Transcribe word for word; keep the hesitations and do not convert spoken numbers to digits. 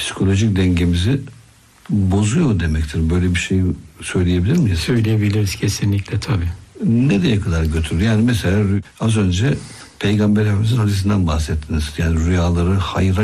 psikolojik dengemizi bozuyor demektir. Böyle bir şey söyleyebilir miyiz? Söyleyebiliriz kesinlikle, tabii. Nereye kadar götürür? Yani mesela az önce Peygamber Efendimiz'in hadisinden bahsettiniz. Yani rüyaları hayra